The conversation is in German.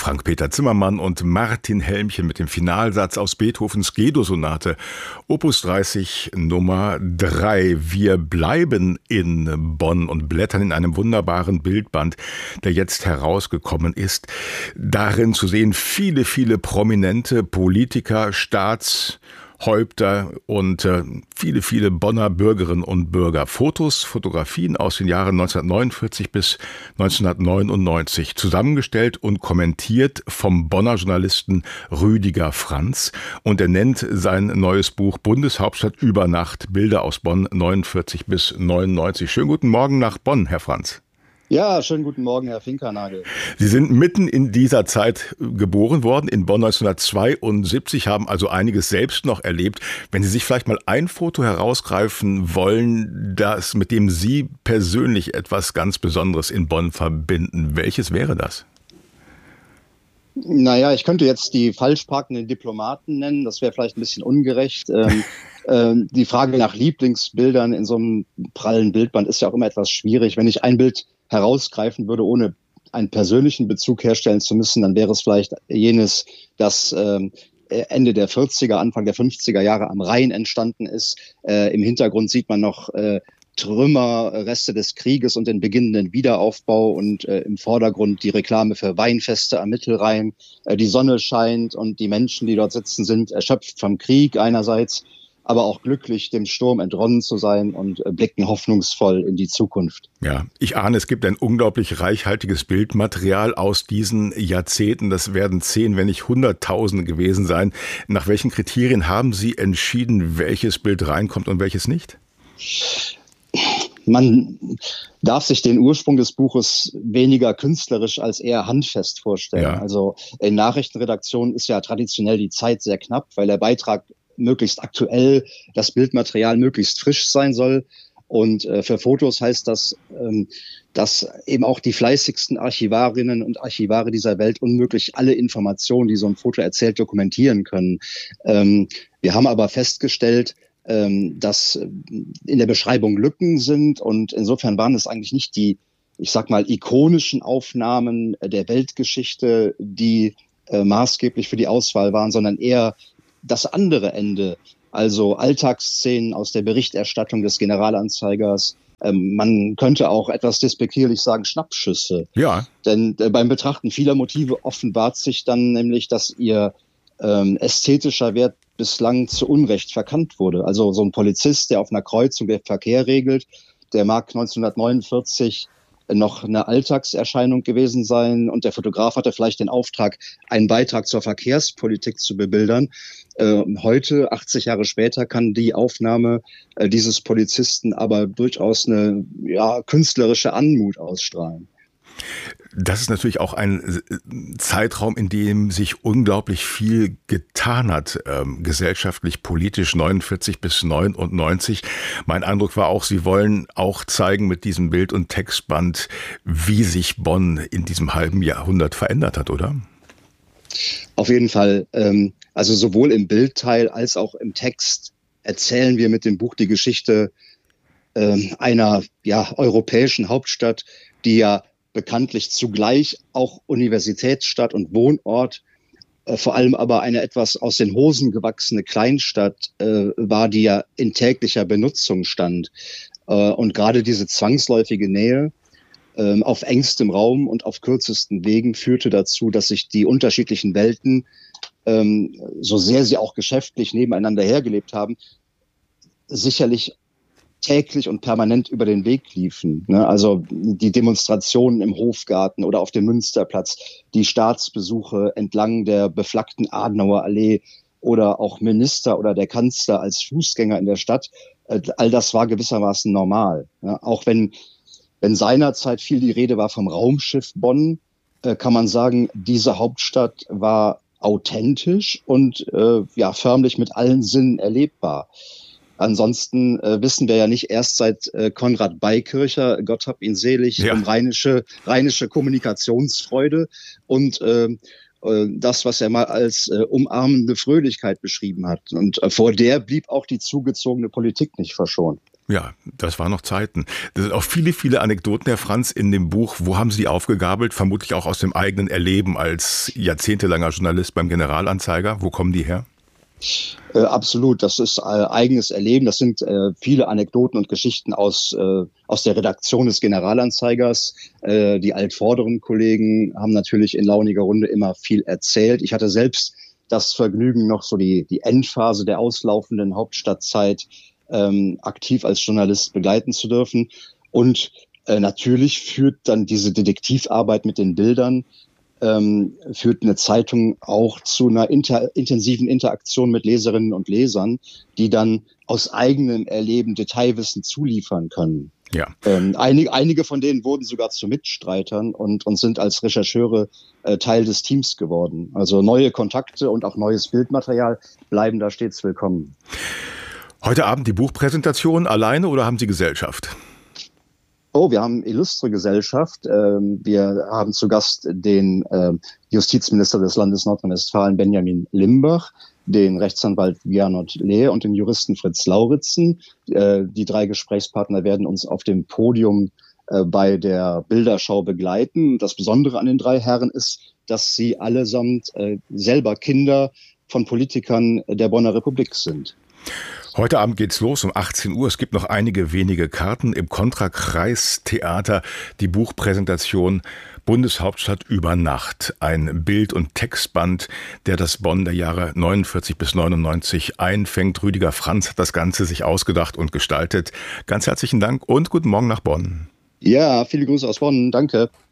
Frank-Peter Zimmermann und Martin Helmchen mit dem Finalsatz aus Beethovens G-Dur-Sonate, Opus 30 Nummer 3. Wir bleiben in Bonn und blättern in einem wunderbaren Bildband, der jetzt herausgekommen ist. Darin zu sehen viele, viele prominente Politiker, Staatshäupter und viele, viele Bonner Bürgerinnen und Bürger. Fotografien aus den Jahren 1949 bis 1999, zusammengestellt und kommentiert vom Bonner Journalisten Rüdiger Franz. Und er nennt sein neues Buch Bundeshauptstadt über Nacht, Bilder aus Bonn 49 bis 99. Schönen guten Morgen nach Bonn, Herr Franz. Ja, schönen guten Morgen, Herr Finkernagel. Sie sind mitten in dieser Zeit geboren worden, in Bonn 1972, haben also einiges selbst noch erlebt. Wenn Sie sich vielleicht mal ein Foto herausgreifen wollen, mit dem Sie persönlich etwas ganz Besonderes in Bonn verbinden, welches wäre das? Naja, ich könnte jetzt die falsch parkenden Diplomaten nennen, das wäre vielleicht ein bisschen ungerecht. Die Frage nach Lieblingsbildern in so einem prallen Bildband ist ja auch immer etwas schwierig. Wenn ich ein Bild herausgreifen würde, ohne einen persönlichen Bezug herstellen zu müssen, dann wäre es vielleicht jenes, das Ende der 40er, Anfang der 50er Jahre am Rhein entstanden ist. Im Hintergrund sieht man noch Trümmer, Reste des Krieges und den beginnenden Wiederaufbau und im Vordergrund die Reklame für Weinfeste am Mittelrhein. Die Sonne scheint und die Menschen, die dort sitzen, sind erschöpft vom Krieg einerseits, aber auch glücklich, dem Sturm entronnen zu sein und blicken hoffnungsvoll in die Zukunft. Ja, ich ahne, es gibt ein unglaublich reichhaltiges Bildmaterial aus diesen Jahrzehnten. Das werden 10, wenn nicht Hunderttausende gewesen sein. Nach welchen Kriterien haben Sie entschieden, welches Bild reinkommt und welches nicht? Man darf sich den Ursprung des Buches weniger künstlerisch als eher handfest vorstellen. Ja. Also in Nachrichtenredaktionen ist ja traditionell die Zeit sehr knapp, weil der Beitrag möglichst aktuell, das Bildmaterial möglichst frisch sein soll. Und für Fotos heißt das, dass eben auch die fleißigsten Archivarinnen und Archivare dieser Welt unmöglich alle Informationen, die so ein Foto erzählt, dokumentieren können. Wir haben aber festgestellt, dass in der Beschreibung Lücken sind und insofern waren es eigentlich nicht die, ich sag mal, ikonischen Aufnahmen der Weltgeschichte, die maßgeblich für die Auswahl waren, sondern eher das andere Ende, also Alltagsszenen aus der Berichterstattung des Generalanzeigers. Man könnte auch etwas despektierlich sagen, Schnappschüsse. Ja. Denn beim Betrachten vieler Motive offenbart sich dann nämlich, dass ihr ästhetischer Wert bislang zu Unrecht verkannt wurde. Also so ein Polizist, der auf einer Kreuzung den Verkehr regelt, der mag 1949 noch eine Alltagserscheinung gewesen sein und der Fotograf hatte vielleicht den Auftrag, einen Beitrag zur Verkehrspolitik zu bebildern. Heute, 80 Jahre später, kann die Aufnahme dieses Polizisten aber durchaus eine künstlerische Anmut ausstrahlen. Das ist natürlich auch ein Zeitraum, in dem sich unglaublich viel getan hat, gesellschaftlich, politisch, 49 bis 99. Mein Eindruck war auch, Sie wollen auch zeigen mit diesem Bild- und Textband, wie sich Bonn in diesem halben Jahrhundert verändert hat, oder? Auf jeden Fall. Also sowohl im Bildteil als auch im Text erzählen wir mit dem Buch die Geschichte einer europäischen Hauptstadt, die ja bekanntlich zugleich auch Universitätsstadt und Wohnort, vor allem aber eine etwas aus den Hosen gewachsene Kleinstadt war, die ja in täglicher Benutzung stand. Und gerade diese zwangsläufige Nähe auf engstem Raum und auf kürzesten Wegen führte dazu, dass sich die unterschiedlichen Welten, so sehr sie auch geschäftlich nebeneinander hergelebt haben, sicherlich täglich und permanent über den Weg liefen. Also die Demonstrationen im Hofgarten oder auf dem Münsterplatz, die Staatsbesuche entlang der beflaggten Adenauerallee oder auch Minister oder der Kanzler als Fußgänger in der Stadt, all das war gewissermaßen normal. Auch wenn seinerzeit viel die Rede war vom Raumschiff Bonn, kann man sagen, diese Hauptstadt war authentisch und förmlich mit allen Sinnen erlebbar. Ansonsten wissen wir ja nicht erst seit Konrad Beikircher, Gott hab ihn selig, um rheinische Kommunikationsfreude und das, was er mal als umarmende Fröhlichkeit beschrieben hat. Und vor der blieb auch die zugezogene Politik nicht verschont. Ja, das waren noch Zeiten. Das sind auch viele, viele Anekdoten, Herr Franz, in dem Buch. Wo haben Sie die aufgegabelt? Vermutlich auch aus dem eigenen Erleben als jahrzehntelanger Journalist beim Generalanzeiger. Wo kommen die her? Absolut, das ist eigenes Erleben. Das sind viele Anekdoten und Geschichten aus der Redaktion des Generalanzeigers. Die altvorderen Kollegen haben natürlich in launiger Runde immer viel erzählt. Ich hatte selbst das Vergnügen, noch so die Endphase der auslaufenden Hauptstadtzeit aktiv als Journalist begleiten zu dürfen. Und natürlich führt dann diese Detektivarbeit mit den Bildern, führt eine Zeitung auch zu einer intensiven Interaktion mit Leserinnen und Lesern, die dann aus eigenem Erleben Detailwissen zuliefern können. Ja. Einige von denen wurden sogar zu Mitstreitern und sind als Rechercheure Teil des Teams geworden. Also neue Kontakte und auch neues Bildmaterial bleiben da stets willkommen. Heute Abend die Buchpräsentation alleine oder haben Sie Gesellschaft? Oh, wir haben illustre Gesellschaft. Wir haben zu Gast den Justizminister des Landes Nordrhein-Westfalen, Benjamin Limbach, den Rechtsanwalt Gernot Lehr und den Juristen Fritz Lauritzen. Die drei Gesprächspartner werden uns auf dem Podium bei der Bilderschau begleiten. Das Besondere an den drei Herren ist, dass sie allesamt selber Kinder von Politikern der Bonner Republik sind. Heute Abend geht's los um 18 Uhr. Es gibt noch einige wenige Karten im Kontra-Kreis-Theater. Die Buchpräsentation Bundeshauptstadt über Nacht. Ein Bild- und Textband, der das Bonn der Jahre 49 bis 99 einfängt. Rüdiger Franz hat das Ganze sich ausgedacht und gestaltet. Ganz herzlichen Dank und guten Morgen nach Bonn. Ja, viele Grüße aus Bonn. Danke.